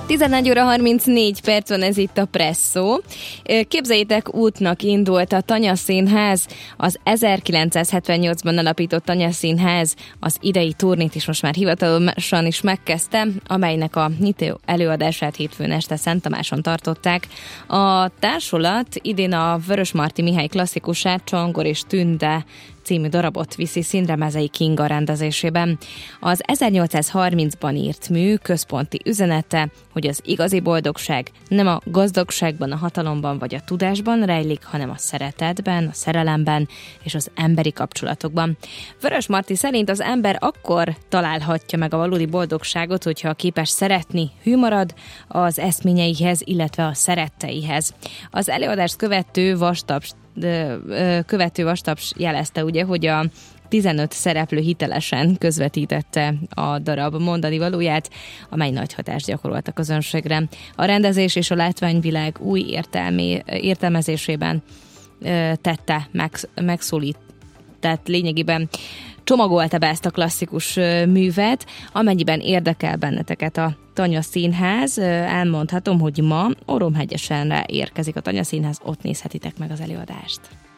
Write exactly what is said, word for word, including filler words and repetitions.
tizenegy óra harmincnégy perc van, ez itt a Presszó. Képzeljétek, útnak indult a Tanya Színház, az ezerkilencszázhetvennyolcban alapított Tanya Színház az idei turnét is most már hivatalosan is megkezdte, amelynek a nyitó előadását hétfőn este Szent Tamáson tartották. A társulat idén a Vörösmarty Mihály klasszikusát, Csongor és Tünde című darabot viszi színre Mezei Kinga rendezésében. Az ezernyolcszázharmincban írt mű központi üzenete, hogy az igazi boldogság nem a gazdagságban, a hatalomban vagy a tudásban rejlik, hanem a szeretetben, a szerelemben és az emberi kapcsolatokban. Vörösmarty szerint az ember akkor találhatja meg a valódi boldogságot, hogyha képes szeretni, hű marad az eszményeihez, illetve a szeretteihez. Az előadást követő vastaps követő vastaps jelezte, ugye, hogy a tizenöt szereplő hitelesen közvetítette a darab mondani valóját, amely nagy hatást gyakorolt a közönségre. A rendezés és a látványvilág új értelmé, értelmezésében tette meg, megszólít, tehát lényegében csomagolta be ezt a klasszikus művet, amennyiben érdekel benneteket a Tanya Színház. Elmondhatom, hogy ma Oromhegyesenre érkezik a Tanya Színház, ott nézhetitek meg az előadást.